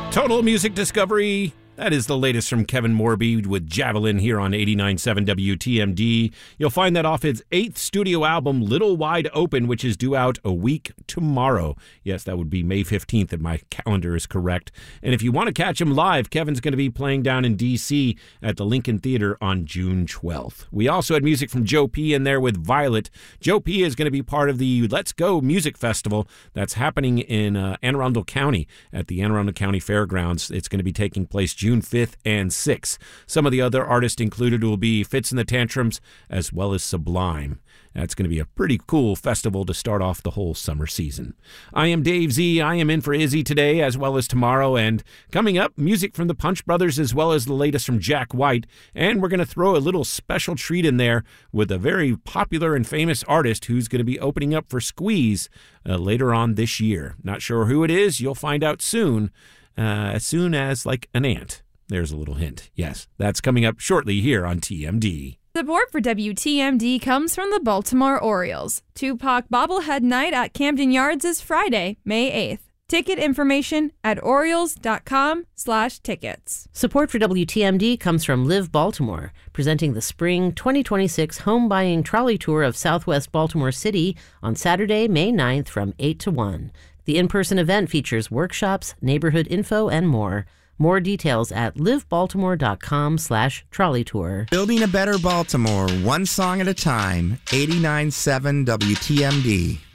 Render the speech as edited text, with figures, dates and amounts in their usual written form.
Total Music Discovery. That is the latest from Kevin Morby with Javelin here on 89.7 WTMD. You'll find that off his 8th studio album, Little Wide Open, which is due out a week tomorrow. Yes, that would be May 15th if my calendar is correct. And if you want to catch him live, Kevin's going to be playing down in D.C. at the Lincoln Theater on June 12th. We also had music from Joe P. in there with Violet. Joe P. is going to be part of the Let's Go Music Festival that's happening in Anne Arundel County at the Anne Arundel County Fairgrounds. It's going to be taking place June 5th and 6th. Some of the other artists included will be Fitz and the Tantrums as well as Sublime. That's going to be a pretty cool festival to start off the whole summer season. I am Dave Z. I am in for Izzy today as well as tomorrow. And coming up, music from the Punch Brothers as well as the latest from Jack White. And we're going to throw a little special treat in there with a very popular and famous artist who's going to be opening up for Squeeze later on this year. Not sure who it is. You'll find out soon. As soon as, like, an ant. There's a little hint. Yes, that's coming up shortly here on TMD. Support for WTMD comes from the Baltimore Orioles. Tupac Bobblehead Night at Camden Yards is Friday, May 8th. Ticket information at Orioles.com/tickets. Support for WTMD comes from Live Baltimore, presenting the Spring 2026 Home Buying Trolley Tour of Southwest Baltimore City on Saturday, May 9th from 8 to 1. The in-person event features workshops, neighborhood info, and more. More details at livebaltimore.com/trolley tour. Building a better Baltimore, one song at a time. 89.7 WTMD.